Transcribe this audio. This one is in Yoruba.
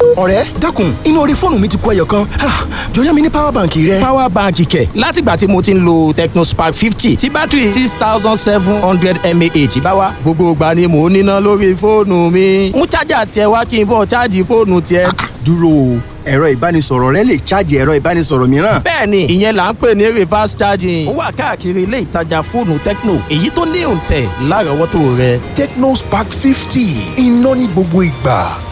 ọ̀rẹ́ dákun inú orí fóònù mi ti kó ẹyọ kan. Jọ̀ọ́ yá mi ní power bank rẹ. Power bank kẹ̀ látìgbà tí mo ti ń lo Tecnospark 50 tí bátìrì 6700 mAh bá wá gbogbo ìgbà ni mò ń níná lórí fóònù mi. Mú chájà tiẹ̀ wá kí n bọ̀ chájì fóònù tiẹ̀. Dúró o, ẹ̀rọ ìbánisọ̀rọ̀ rẹ lè chájì ẹ̀rọ ìbánisọ̀rọ̀ mìíràn. Bẹ́ẹ̀ni, ìyẹn là ń pè ní reverse charging. Ó wà káàkiri ilé ìtajà fóònù Tecno èyí tó ní òǹtẹ̀ lárọ̀ọ́wọ́tó rẹ. Tecnospark 50 iná ní gbogbo ìgbà.